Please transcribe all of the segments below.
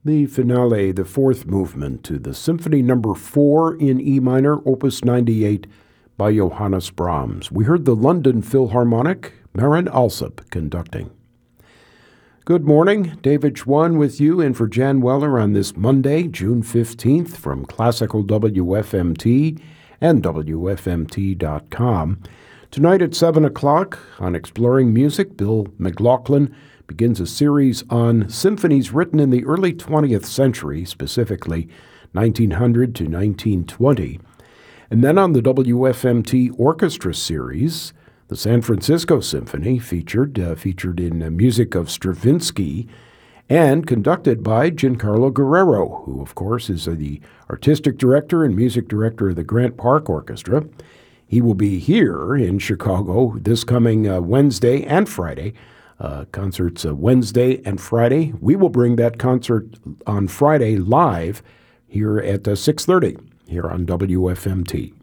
The finale, the fourth movement to the Symphony No. 4 in E minor, Opus 98 by Johannes Brahms. We heard the London Philharmonic, Marin Alsop conducting. Good morning, David Schwann with you in for Jan Weller on this Monday, June 15th from Classical WFMT and WFMT.com. Tonight at 7 o'clock on Exploring Music, Bill McLaughlin begins a series on symphonies written in the early 20th century, specifically 1900 to 1920. And then on the WFMT Orchestra series, the San Francisco Symphony featured in music of Stravinsky and conducted by Giancarlo Guerrero, who, of course, is the artistic director and music director of the Grant Park Orchestra. He will be here in Chicago this coming Wednesday and Friday. Concerts Wednesday and Friday. We will bring that concert on Friday live here at 6:30 here on WFMT.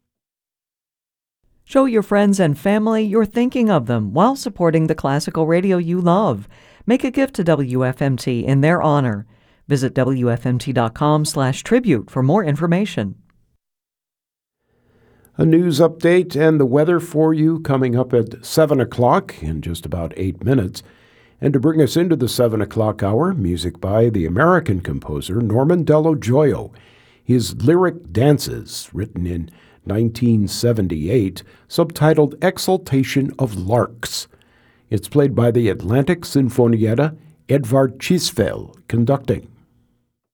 Show your friends and family you're thinking of them while supporting the classical radio you love. Make a gift to WFMT in their honor. Visit WFMT.com/tribute for more information. A news update and the weather for you coming up at 7 o'clock in just about 8 minutes. And to bring us into the 7 o'clock hour, music by the American composer Norman Dello Gioia. His Lyric Dances, written in 1978, subtitled Exaltation of Larks. It's played by the Atlantic Sinfonietta, Edvard Chisvel conducting.